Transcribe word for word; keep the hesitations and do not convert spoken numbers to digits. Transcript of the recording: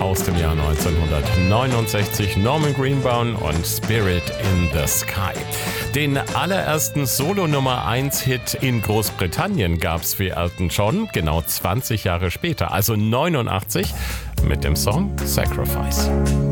aus dem Jahr neunzehnhundertneunundsechzig. Norman Greenbaum und Spirit in the Sky. Den allerersten Solo-Nummer eins Hit in Großbritannien gab es für Elton John genau zwanzig Jahre später, also neunundachtzig, mit dem Song Sacrifice.